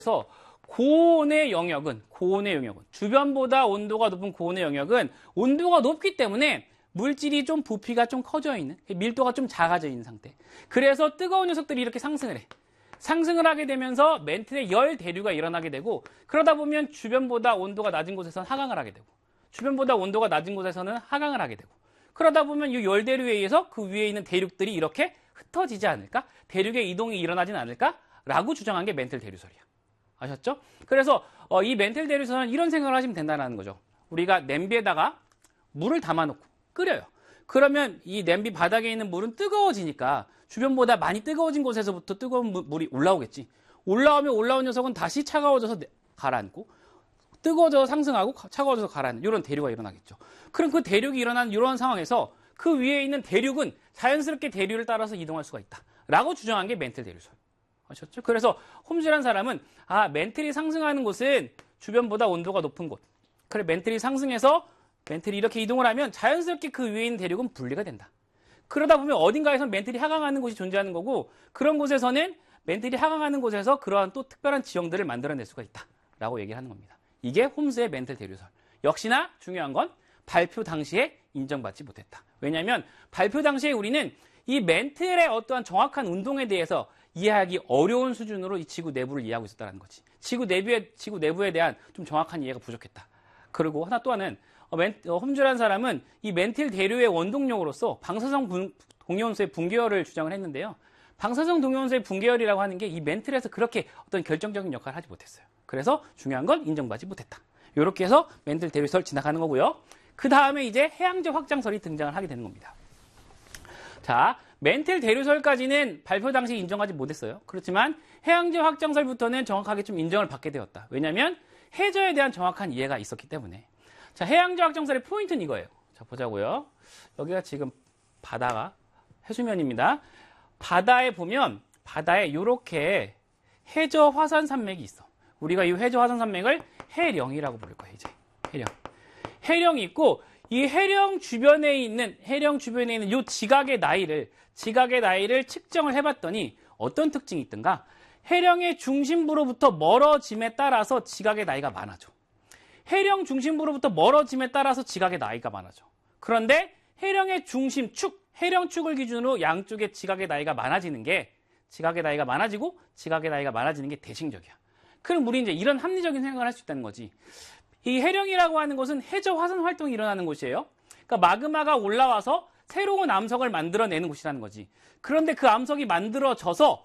그래서 고온의 영역은 주변보다 온도가 높은 고온의 영역은 온도가 높기 때문에 물질이 좀 부피가 좀 커져 있는, 밀도가 좀 작아져 있는 상태. 그래서 뜨거운 녀석들이 이렇게 상승을 해. 상승을 하게 되면서 멘틀에 열 대류가 일어나게 되고, 그러다 보면 주변보다 온도가 낮은 곳에서는 하강을 하게 되고, 주변보다 온도가 낮은 곳에서는 하강을 하게 되고, 그러다 보면 이 열 대류에 의해서 그 위에 있는 대륙들이 이렇게 흩어지지 않을까? 대륙의 이동이 일어나진 않을까? 라고 주장한 게 멘틀 대류설이야. 아셨죠? 그래서 이 멘틀 대류설은 이런 생각을 하시면 된다는 거죠. 우리가 냄비에다가 물을 담아놓고 끓여요. 그러면 이 냄비 바닥에 있는 물은 뜨거워지니까 주변보다 많이 뜨거워진 곳에서부터 뜨거운 물이 올라오겠지. 올라오면 올라온 녀석은 다시 차가워져서 가라앉고, 뜨거워져서 상승하고 차가워져서 가라앉는 이런 대류가 일어나겠죠. 그럼 그 대륙이 일어나는 이런 상황에서 그 위에 있는 대륙은 자연스럽게 대류를 따라서 이동할 수가 있다 라고 주장한 게 멘틀 대류설. 아셨죠? 그래서 홈즈라는 사람은 멘틀이 상승하는 곳은 주변보다 온도가 높은 곳. 그래, 멘틀이 상승해서 멘틀이 이렇게 이동을 하면 자연스럽게 그 위에 있는 대륙은 분리가 된다. 그러다 보면 어딘가에선 멘틀이 하강하는 곳이 존재하는 거고, 그런 곳에서는 멘틀이 하강하는 곳에서 그러한 또 특별한 지형들을 만들어낼 수가 있다 라고 얘기를 하는 겁니다. 이게 홈즈의 멘틀 대류설. 역시나 중요한 건 발표 당시에 인정받지 못했다. 왜냐하면 발표 당시에 우리는 이 멘틀의 어떠한 정확한 운동에 대해서 이해하기 어려운 수준으로 이 지구 내부를 이해하고 있었다는 거지. 지구 내부에 대한 좀 정확한 이해가 부족했다. 그리고 하나는 홈즈라는 사람은 이 멘틀 대류의 원동력으로서 방사성 동위원소의 붕괴열을 주장을 했는데요. 방사성 동위원소의 붕괴열이라고 하는 게 이 멘틀에서 그렇게 어떤 결정적인 역할을 하지 못했어요. 그래서 중요한 건 인정받지 못했다. 이렇게 해서 멘틀 대류설 지나가는 거고요. 그 다음에 이제 해양제 확장설이 등장을 하게 되는 겁니다. 자, 멘틀 대류설까지는 발표 당시 인정하지 못했어요. 그렇지만 해양제 확장설부터는 정확하게 좀 인정을 받게 되었다. 왜냐하면 해저에 대한 정확한 이해가 있었기 때문에. 자, 해양제 확장설의 포인트는 이거예요. 자, 보자고요. 여기가 지금 바다가 해수면입니다. 바다에 보면 바다에 이렇게 해저 화산 산맥이 있어. 우리가 이 해저 화산 산맥을 해령이라고 부를 거예요. 이제 해령이 있고, 이 해령 주변에 있는 이 지각의 나이를 측정을 해봤더니 어떤 특징이 있던가? 해령의 중심부로부터 멀어짐에 따라서 지각의 나이가 많아져. 해령 중심부로부터 멀어짐에 따라서 지각의 나이가 많아져. 그런데 해령의 중심축, 해령축을 기준으로 양쪽의 지각의 나이가 많아지는 게 대칭적이야. 그럼 우리 이제 이런 합리적인 생각을 할 수 있다는 거지. 이 해령이라고 하는 곳은 해저 화산 활동이 일어나는 곳이에요. 그러니까 마그마가 올라와서 새로운 암석을 만들어내는 곳이라는 거지. 그런데 그 암석이 만들어져서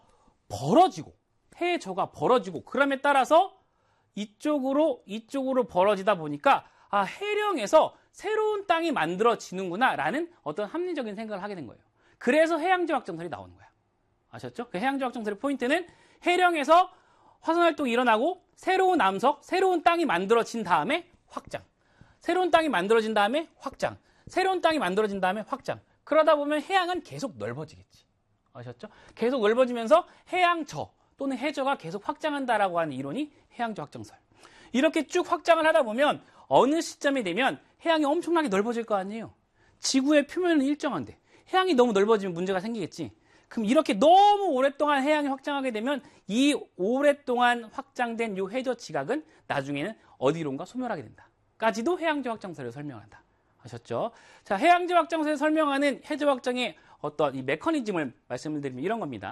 해저가 벌어지고, 그럼에 따라서 이쪽으로 벌어지다 보니까 해령에서 새로운 땅이 만들어지는구나 라는 어떤 합리적인 생각을 하게 된 거예요. 그래서 해양제 확장설이 나오는 거야. 아셨죠? 그 해양제 확장설의 포인트는 해령에서 화산활동이 일어나고 새로운 암석, 새로운 땅이 만들어진 다음에 확장. 새로운 땅이 만들어진 다음에 확장. 새로운 땅이 만들어진 다음에 확장. 그러다 보면 해양은 계속 넓어지겠지. 아셨죠? 계속 넓어지면서 해양저 또는 해저가 계속 확장한다라고 하는 이론이 해양저 확장설. 이렇게 쭉 확장을 하다 보면 어느 시점이 되면 해양이 엄청나게 넓어질 거 아니에요. 지구의 표면은 일정한데 해양이 너무 넓어지면 문제가 생기겠지. 그럼 이렇게 너무 오랫동안 해양이 확장하게 되면 이 오랫동안 확장된 이 해저 지각은 나중에는 어디론가 소멸하게 된다. 까지도 해양제 확장설을 설명한다. 아셨죠? 자, 해양제 확장설을 설명하는 해저 확장의 어떤 이 메커니즘을 말씀을 드리면 이런 겁니다.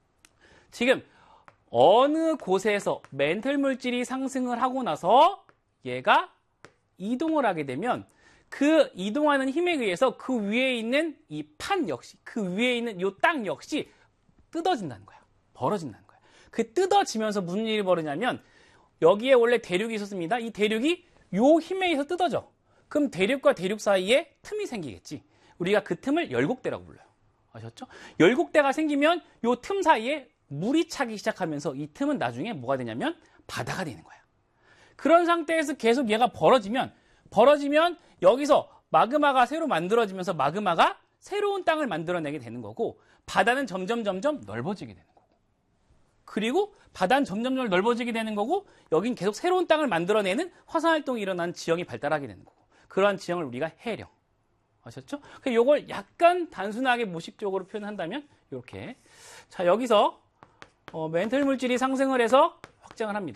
지금 어느 곳에서 멘틀 물질이 상승을 하고 나서 얘가 이동을 하게 되면 그 이동하는 힘에 의해서 그 위에 있는 이 판 역시, 그 위에 있는 이 땅 역시 뜯어진다는 거야. 벌어진다는 거야. 그 뜯어지면서 무슨 일이 벌어지냐면 여기에 원래 대륙이 있었습니다. 이 대륙이 요 힘에 의해서 뜯어져. 그럼 대륙과 대륙 사이에 틈이 생기겠지. 우리가 그 틈을 열곡대라고 불러요. 아셨죠? 열곡대가 생기면 요 틈 사이에 물이 차기 시작하면서 이 틈은 나중에 뭐가 되냐면 바다가 되는 거야. 그런 상태에서 계속 얘가 벌어지면 여기서 마그마가 새로 만들어지면서 마그마가 새로운 땅을 만들어내게 되는 거고, 바다는 점점 넓어지게 되는 거고, 그리고 바다는 점점 넓어지게 되는 거고, 여긴 계속 새로운 땅을 만들어내는 화산활동이 일어나는 지형이 발달하게 되는 거고, 그러한 지형을 우리가 해령. 아셨죠? 이걸 약간 단순하게 무식적으로 표현한다면 이렇게. 자, 여기서 멘틀 물질이 상승을 해서 확정을 합니다.